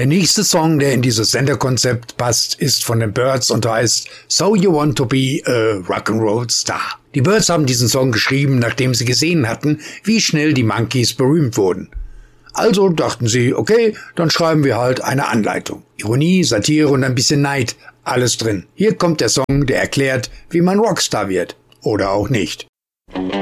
Der nächste Song, der in dieses Senderkonzept passt, ist von den Byrds und heißt So You Want to Be a Rock'n'Roll Star. Die Byrds haben diesen Song geschrieben, nachdem sie gesehen hatten, wie schnell die Monkees berühmt wurden. Also dachten sie, okay, dann schreiben wir halt eine Anleitung. Ironie, Satire und ein bisschen Neid, alles drin. Hier kommt der Song, der erklärt, wie man Rockstar wird. Oder auch nicht.